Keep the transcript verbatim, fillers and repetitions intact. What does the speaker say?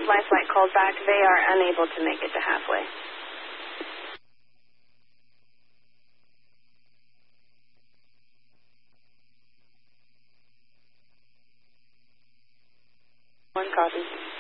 my flight called back. They are unable to make it to halfway. One copy.